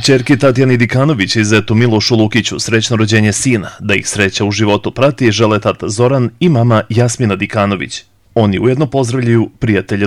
Ćerki Tatjani Dikanović i zetu Milošu Lukiću srećno rođenje sina, da ih sreća u životu prati, žele tata Zoran i mama Jasmina Dikanović. Oni ujedno pozdravljaju prijatelje